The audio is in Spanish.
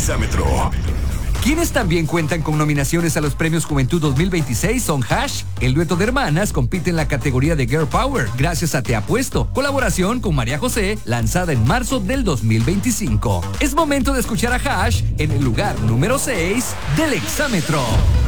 Exámetro. Quienes también cuentan con nominaciones a los Premios Juventud 2026 son Hash. El dueto de hermanas compite en la categoría de Girl Power gracias a Te Apuesto, colaboración con María José, lanzada en marzo del 2025. Es momento de escuchar a Hash en el lugar número 6 del Exámetro.